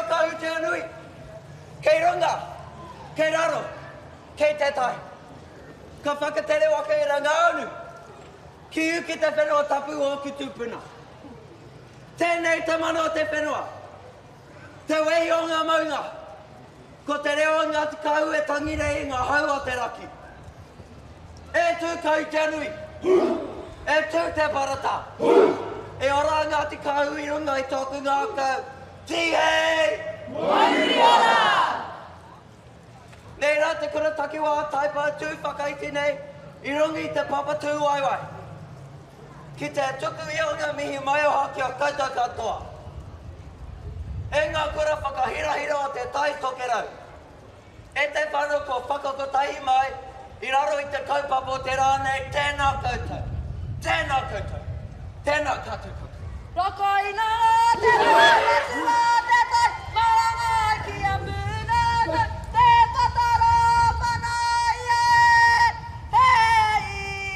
whakautea nui. Kei runga, kei raro, kei te tai. Ka whakatere waka e ranga anu. Ki uki te whenua tapu o ki tūpuna. Tēnei te mana o te whenua. Te wehi o ngā maunga. Ko te reo ngā te kau e tangire i ngā hau o te raki. E tū kau te anui. E tū te parata. E ora ngā te kau i runga i tōku ngā kau. Tihei! Moanuri ora! Nei rā te kura takiwā taipa tū whakaiti nei i rungi te papatū waiwai. Ki te tuku i o ngā mihi mai o haki o koutou katoa. E ngā kura whakahirahira o te tai tokerau. E te whanu ko whakakotahi mai i raro i te kaupapa o te rānei tēnā koutou. Tēnā koutou. Tēnā katoa koutou. Roko ina te rā,